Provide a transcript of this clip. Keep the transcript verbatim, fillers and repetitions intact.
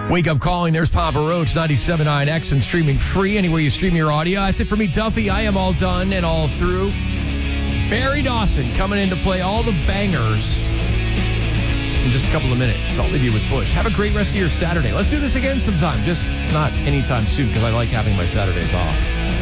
Wake Up Calling, there's Papa Roach, ninety-seven point nine X, and streaming free anywhere you stream your audio. That's it for me, Duffy. I am all done and all through. Barry Dawson coming in to play all the bangers in just a couple of minutes. I'll leave you with Bush. Have a great rest of your Saturday. Let's do this again sometime, just not anytime soon, because I like having my Saturdays off.